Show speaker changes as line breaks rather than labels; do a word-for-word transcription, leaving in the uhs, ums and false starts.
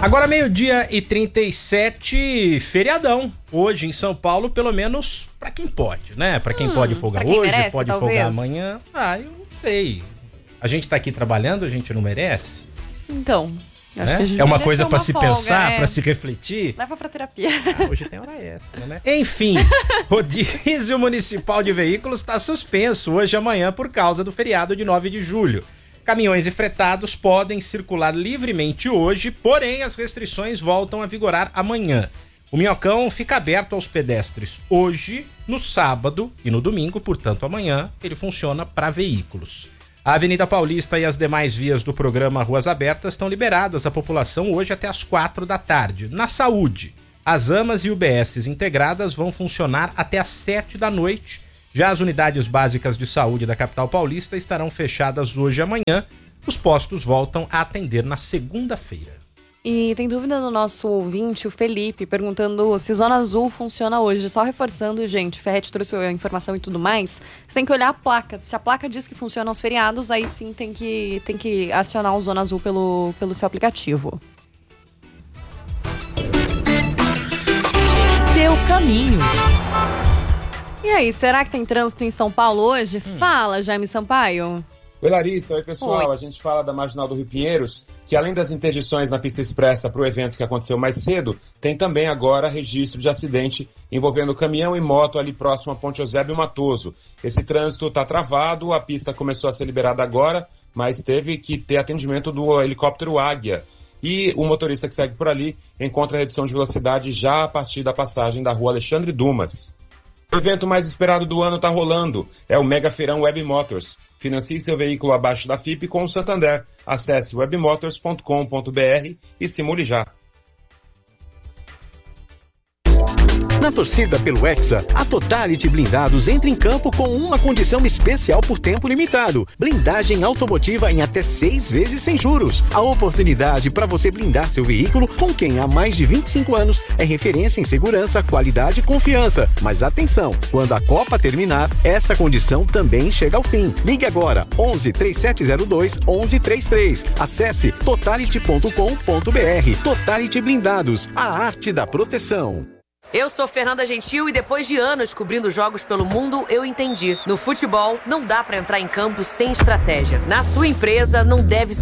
Agora meio-dia e trinta e sete, feriadão. Hoje em São Paulo, pelo menos pra quem pode, né? Pra quem hum, pode folgar hoje, merece, pode talvez. folgar amanhã. Ah, eu não sei. A gente tá aqui trabalhando, a gente não merece?
Então... Acho
é?
que a gente
é uma coisa pra
uma
se
folga,
pensar,
é.
pra se refletir.
Leva pra terapia.
Ah, hoje tem hora extra, né? Enfim, rodízio municipal de veículos está suspenso hoje e amanhã por causa do feriado de nove de julho. Caminhões e fretados podem circular livremente hoje, porém as restrições voltam a vigorar amanhã. O Minhocão fica aberto aos pedestres hoje, no sábado e no domingo, portanto amanhã ele funciona para veículos. A Avenida Paulista e as demais vias do programa Ruas Abertas estão liberadas à população hoje até às quatro da tarde. Na saúde, as AMAs e U B S integradas vão funcionar até às sete da noite. Já as unidades básicas de saúde da capital paulista estarão fechadas hoje e amanhã. Os postos voltam a atender na segunda-feira.
E tem dúvida do nosso ouvinte, o Felipe, perguntando se Zona Azul funciona hoje. Só reforçando, gente, o Ferretti trouxe a informação e tudo mais. Você tem que olhar a placa. Se a placa diz que funciona aos feriados, aí sim tem que, tem que acionar o Zona Azul pelo, pelo seu aplicativo. Seu caminho. E aí, será que tem trânsito em São Paulo hoje? Hum. Fala, Jaime Sampaio.
Oi, Larissa. Oi, pessoal.
Oi.
A gente fala da Marginal do Rio Pinheiros, que além das interdições na pista expressa para o evento que aconteceu mais cedo, tem também agora registro de acidente envolvendo caminhão e moto ali próximo a Ponte Eusébio Matoso. Esse trânsito está travado, a pista começou a ser liberada agora, mas teve que ter atendimento do helicóptero Águia. E o motorista que segue por ali encontra a redução de velocidade já a partir da passagem da rua Alexandre Dumas. O evento mais esperado do ano está rolando, é o Mega Feirão Web Motors. Financie seu veículo abaixo da F I P com o Santander. Acesse webmotors ponto com ponto b r e simule já.
Na torcida pelo Hexa, a Totality Blindados entra em campo com uma condição especial por tempo limitado. Blindagem automotiva em até seis vezes sem juros. A oportunidade para você blindar seu veículo com quem há mais de vinte e cinco anos é referência em segurança, qualidade e confiança. Mas atenção, quando a Copa terminar, essa condição também chega ao fim. Ligue agora, onze, três sete zero dois, onze trinta e três. Acesse totality ponto com ponto b r. Totality Blindados, a arte da proteção.
Eu sou Fernanda Gentil e depois de anos cobrindo jogos pelo mundo, eu entendi. No futebol, não dá pra entrar em campo sem estratégia. Na sua empresa, não deve ser